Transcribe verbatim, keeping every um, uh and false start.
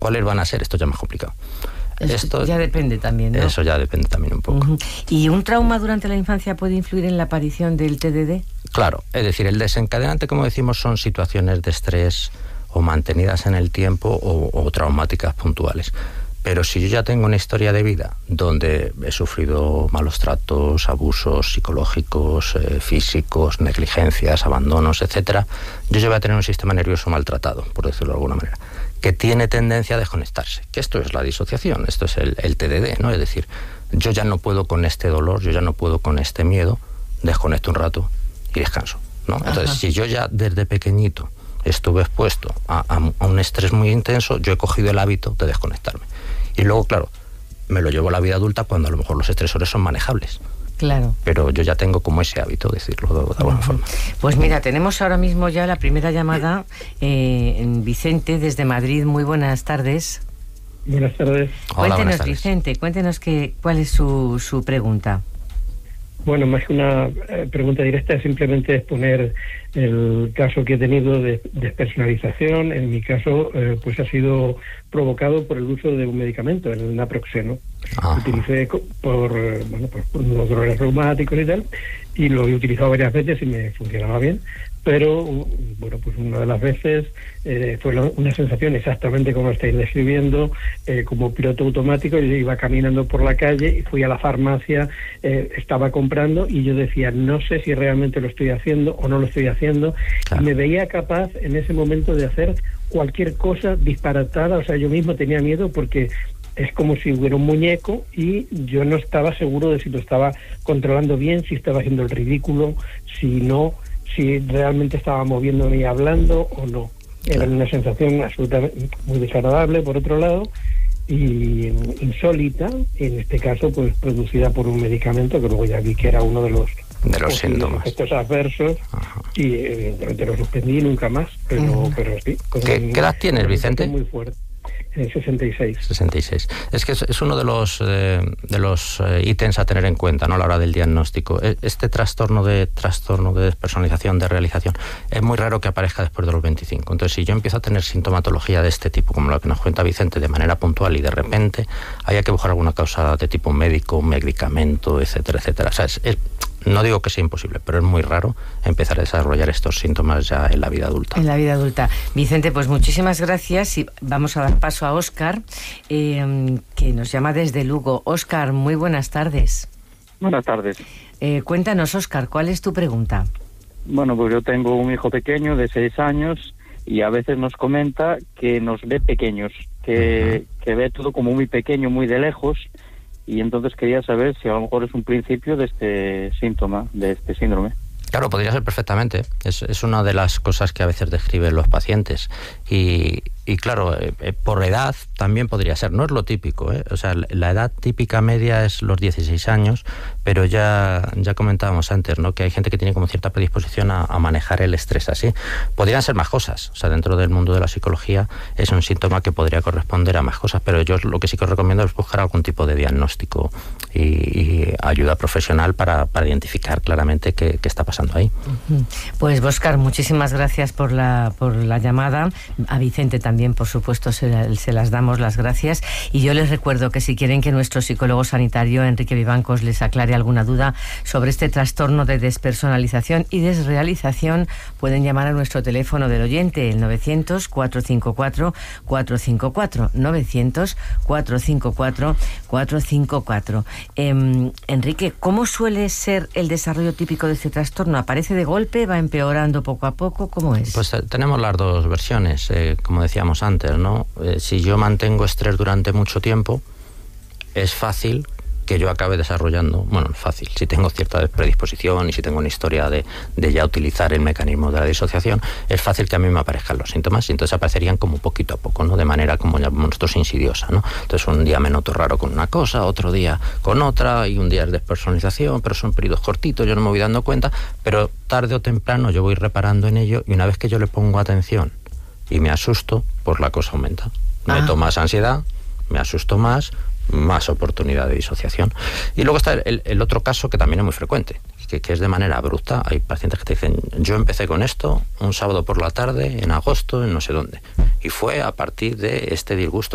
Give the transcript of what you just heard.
¿Cuáles van a ser? Esto ya es más complicado. Esto ya depende también, ¿no? Eso ya depende también un poco. Uh-huh. ¿Y un trauma durante la infancia puede influir en la aparición del T D D? Claro, es decir, el desencadenante, como decimos, son situaciones de estrés o mantenidas en el tiempo o, o traumáticas puntuales. Pero si yo ya tengo una historia de vida donde he sufrido malos tratos, abusos psicológicos, eh, físicos, negligencias, abandonos, etcétera, yo ya voy a tener un sistema nervioso maltratado, por decirlo de alguna manera, que tiene tendencia a desconectarse. Que esto es la disociación, esto es el, el T D D, ¿no? Es decir, yo ya no puedo con este dolor, yo ya no puedo con este miedo, desconecto un rato y descanso, ¿no? Entonces, Ajá. si yo ya desde pequeñito estuve expuesto a, a, a un estrés muy intenso, yo he cogido el hábito de desconectarme. Y luego, claro, me lo llevo a la vida adulta cuando a lo mejor los estresores son manejables. Claro. Pero yo ya tengo como ese hábito, decirlo de, de alguna uh-huh. forma. Pues mira, tenemos ahora mismo ya la primera llamada. Eh, Vicente, desde Madrid. Muy buenas tardes. Buenas tardes. Hola, cuéntenos, buenas tardes. Vicente, cuéntenos que, cuál es su, su pregunta. Bueno, más que una eh, pregunta directa, es simplemente exponer el caso que he tenido de despersonalización. En mi caso, eh, pues ha sido provocado por el uso de un medicamento, el naproxeno. Lo utilicé por, bueno, por, por unos dolores reumáticos y tal, y lo he utilizado varias veces y me funcionaba bien. Pero, bueno, pues una de las veces eh, fue una sensación exactamente como lo estáis describiendo, eh, como piloto automático. Yo iba caminando por la calle y fui a la farmacia, eh, estaba comprando y yo decía, no sé si realmente lo estoy haciendo o no lo estoy haciendo. Claro. Y me veía capaz en ese momento de hacer cualquier cosa disparatada. O sea, yo mismo tenía miedo porque es como si hubiera un muñeco y yo no estaba seguro de si lo estaba controlando bien, si estaba haciendo el ridículo, si no... si realmente estaba moviéndome y hablando o no. Era una sensación absolutamente muy desagradable, por otro lado, y insólita, en este caso, pues producida por un medicamento que luego ya vi que era uno de los de los síntomas, efectos adversos. Ajá. Y evidentemente lo suspendí nunca más, pero, uh-huh. pero sí. ¿Qué, un, ¿Qué edad tienes, Vicente? Muy fuerte. En sesenta y seis. sesenta y seis. Es que es, es uno de los eh, de los eh, ítems a tener en cuenta, ¿no? A la hora del diagnóstico. Este trastorno de trastorno de despersonalización, de realización, es muy raro que aparezca después de los veinticinco. Entonces, si yo empiezo a tener sintomatología de este tipo, como lo que nos cuenta Vicente, de manera puntual y de repente, hay que buscar alguna causa de tipo médico, medicamento, etcétera, etcétera. O sea, es, es, no digo que sea imposible, pero es muy raro empezar a desarrollar estos síntomas ya en la vida adulta. En la vida adulta. Vicente, pues muchísimas gracias y vamos a dar paso a Óscar, eh, que nos llama desde Lugo. Óscar, muy buenas tardes. Buenas tardes. Eh, cuéntanos, Óscar, ¿cuál es tu pregunta? Bueno, pues yo tengo un hijo pequeño de seis años y a veces nos comenta que nos ve pequeños, que, uh-huh. que ve todo como muy pequeño, muy de lejos. Y entonces quería saber si a lo mejor es un principio de este síntoma, de este síndrome. Claro, podría ser perfectamente. Es, es una de las cosas que a veces describen los pacientes. Y, y claro, eh, por edad también podría ser. No es lo típico, ¿eh? O sea, la edad típica media es los dieciséis años, pero ya, ya comentábamos antes, ¿no? Que hay gente que tiene como cierta predisposición a, a manejar el estrés así. Podrían ser más cosas. O sea, dentro del mundo de la psicología es un síntoma que podría corresponder a más cosas, pero yo lo que sí que os recomiendo es buscar algún tipo de diagnóstico y, y ayuda profesional para, para identificar claramente qué, qué está pasando ahí. Pues Óscar, muchísimas gracias por la por la llamada. A Vicente también, por supuesto, se, se las damos las gracias. Y yo les recuerdo que si quieren que nuestro psicólogo sanitario, Enrique Vivancos, les aclare alguna duda sobre este trastorno de despersonalización y desrealización, pueden llamar a nuestro teléfono del oyente, el novecientos, cuatrocientos cincuenta y cuatro, cuatrocientos cincuenta y cuatro, novecientos, cuatrocientos cincuenta y cuatro, cuatrocientos cincuenta y cuatro. Eh, Enrique, ¿cómo suele ser el desarrollo típico de este trastorno? ¿Aparece de golpe? ¿Va empeorando poco a poco? ¿Cómo es? Pues eh, tenemos las dos versiones, eh, como decíamos antes, ¿no? Eh, si yo mantengo estrés durante mucho tiempo, es fácil que yo acabe desarrollando, bueno, es fácil, si tengo cierta predisposición y si tengo una historia de, de ya utilizar el mecanismo de la disociación, es fácil que a mí me aparezcan los síntomas y entonces aparecerían como poquito a poco, ¿no? De manera como llamamos nosotros insidiosa, ¿no? Entonces un día me noto raro con una cosa, otro día con otra y un día es despersonalización, pero son periodos cortitos, yo no me voy dando cuenta, pero tarde o temprano yo voy reparando en ello y una vez que yo le pongo atención y me asusto, pues la cosa aumenta. Meto ah. más ansiedad, me asusto más, más oportunidad de disociación. Y luego está el, el otro caso que también es muy frecuente, que, que es de manera abrupta. Hay pacientes que te dicen, yo empecé con esto un sábado por la tarde, en agosto, en no sé dónde, y fue a partir de este disgusto